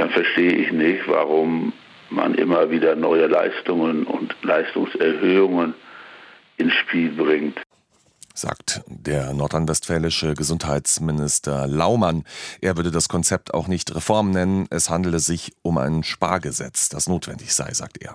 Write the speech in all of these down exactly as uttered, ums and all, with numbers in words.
dann verstehe ich nicht, warum man immer wieder neue Leistungen und Leistungserhöhungen ins Spiel bringt, sagt der nordrhein-westfälische Gesundheitsminister Laumann. Er würde das Konzept auch nicht Reform nennen. Es handele sich um ein Spargesetz, das notwendig sei, sagt er.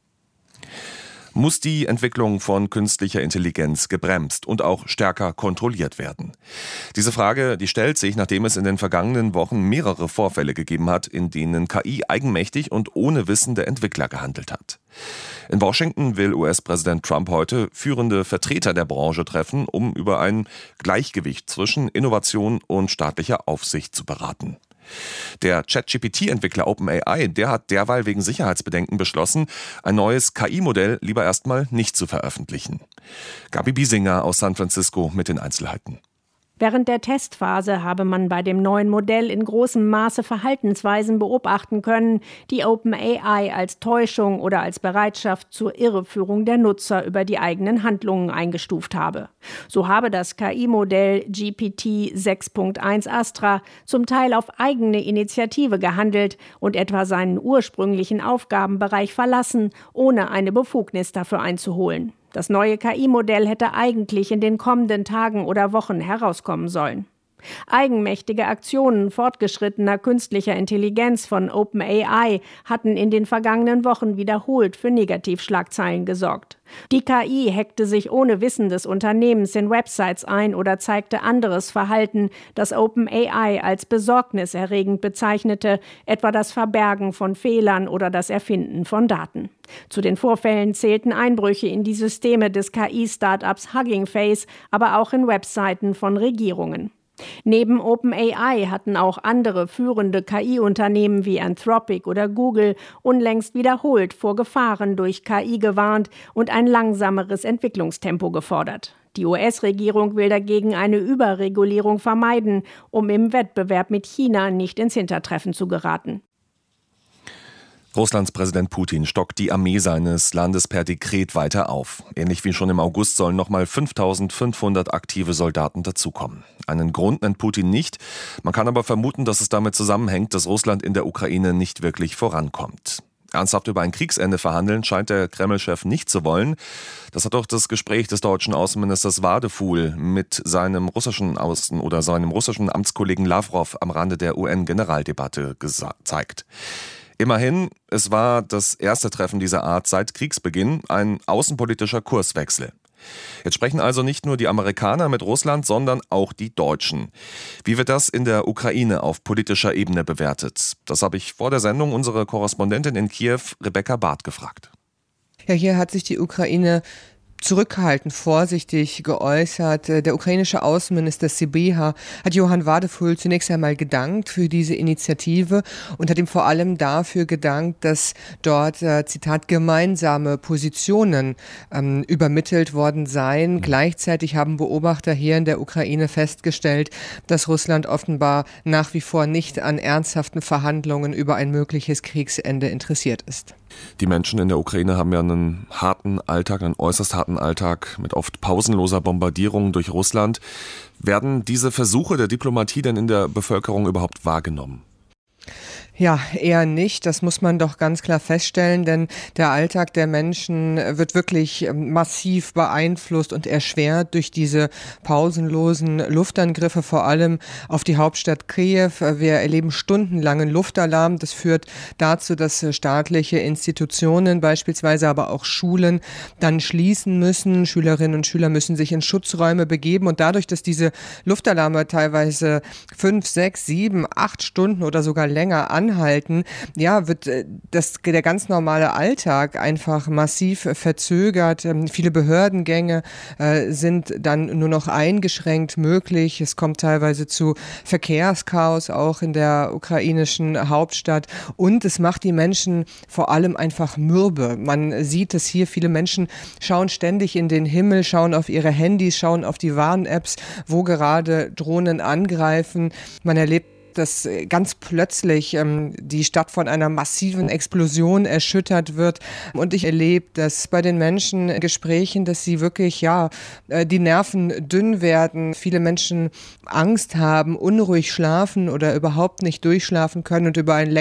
Muss die Entwicklung von künstlicher Intelligenz gebremst und auch stärker kontrolliert werden? Diese Frage, die stellt sich, nachdem es in den vergangenen Wochen mehrere Vorfälle gegeben hat, in denen K I eigenmächtig und ohne Wissen der Entwickler gehandelt hat. In Washington will U S-Präsident Trump heute führende Vertreter der Branche treffen, um über ein Gleichgewicht zwischen Innovation und staatlicher Aufsicht zu beraten. Der ChatGPT-Entwickler OpenAI, der hat derweil wegen Sicherheitsbedenken beschlossen, ein neues K I-Modell lieber erstmal nicht zu veröffentlichen. Gabi Biesinger aus San Francisco mit den Einzelheiten. Während der Testphase habe man bei dem neuen Modell in großem Maße Verhaltensweisen beobachten können, die OpenAI als Täuschung oder als Bereitschaft zur Irreführung der Nutzer über die eigenen Handlungen eingestuft habe. So habe das K I-Modell G P T sechs Punkt eins Astra zum Teil auf eigene Initiative gehandelt und etwa seinen ursprünglichen Aufgabenbereich verlassen, ohne eine Befugnis dafür einzuholen. Das neue K I-Modell hätte eigentlich in den kommenden Tagen oder Wochen herauskommen sollen. Eigenmächtige Aktionen fortgeschrittener künstlicher Intelligenz von OpenAI hatten in den vergangenen Wochen wiederholt für Negativschlagzeilen gesorgt. Die K I hackte sich ohne Wissen des Unternehmens in Websites ein oder zeigte anderes Verhalten, das OpenAI als besorgniserregend bezeichnete, etwa das Verbergen von Fehlern oder das Erfinden von Daten. Zu den Vorfällen zählten Einbrüche in die Systeme des K I-Startups Hugging Face, aber auch in Webseiten von Regierungen. Neben OpenAI hatten auch andere führende K I-Unternehmen wie Anthropic oder Google unlängst wiederholt vor Gefahren durch K I gewarnt und ein langsameres Entwicklungstempo gefordert. Die U S-Regierung will dagegen eine Überregulierung vermeiden, um im Wettbewerb mit China nicht ins Hintertreffen zu geraten. Russlands Präsident Putin stockt die Armee seines Landes per Dekret weiter auf. Ähnlich wie schon im August sollen nochmal fünftausendfünfhundert aktive Soldaten dazukommen. Einen Grund nennt Putin nicht. Man kann aber vermuten, dass es damit zusammenhängt, dass Russland in der Ukraine nicht wirklich vorankommt. Ernsthaft über ein Kriegsende verhandeln scheint der Kreml-Chef nicht zu wollen. Das hat auch das Gespräch des deutschen Außenministers Wadefuhl mit seinem russischen Außen- oder seinem russischen Amtskollegen Lawrow am Rande der U N-Generaldebatte gezeigt. Immerhin, es war das erste Treffen dieser Art seit Kriegsbeginn, ein außenpolitischer Kurswechsel. Jetzt sprechen also nicht nur die Amerikaner mit Russland, sondern auch die Deutschen. Wie wird das in der Ukraine auf politischer Ebene bewertet? Das habe ich vor der Sendung unsere Korrespondentin in Kiew, Rebecca Barth, gefragt. Ja, hier hat sich die Ukraine zurückhaltend, vorsichtig geäußert. Der ukrainische Außenminister Sybiha hat Johann Wadefuhl zunächst einmal gedankt für diese Initiative und hat ihm vor allem dafür gedankt, dass dort, äh, Zitat, gemeinsame Positionen ähm, übermittelt worden seien. Gleichzeitig haben Beobachter hier in der Ukraine festgestellt, dass Russland offenbar nach wie vor nicht an ernsthaften Verhandlungen über ein mögliches Kriegsende interessiert ist. Die Menschen in der Ukraine haben ja einen harten Alltag, einen äußerst harten Alltag mit oft pausenloser Bombardierung durch Russland. Werden diese Versuche der Diplomatie denn in der Bevölkerung überhaupt wahrgenommen? Ja, eher nicht. Das muss man doch ganz klar feststellen, denn der Alltag der Menschen wird wirklich massiv beeinflusst und erschwert durch diese pausenlosen Luftangriffe, vor allem auf die Hauptstadt Kiew. Wir erleben stundenlangen Luftalarm. Das führt dazu, dass staatliche Institutionen, beispielsweise aber auch Schulen, dann schließen müssen. Schülerinnen und Schüler müssen sich in Schutzräume begeben und dadurch, dass diese Luftalarme teilweise fünf, sechs, sieben, acht Stunden oder sogar länger an anhalten, ja, wird das, der ganz normale Alltag einfach massiv verzögert. Viele Behördengänge äh, sind dann nur noch eingeschränkt möglich. Es kommt teilweise zu Verkehrschaos auch in der ukrainischen Hauptstadt und es macht die Menschen vor allem einfach mürbe. Man sieht es hier, viele Menschen schauen ständig in den Himmel, schauen auf ihre Handys, schauen auf die Warn-Apps, wo gerade Drohnen angreifen. Man erlebt, dass ganz plötzlich ähm, die Stadt von einer massiven Explosion erschüttert wird. Und ich erlebe, dass bei den Menschen in Gesprächen, dass sie wirklich, ja, äh, die Nerven dünn werden. Viele Menschen Angst haben, unruhig schlafen oder überhaupt nicht durchschlafen können und über einen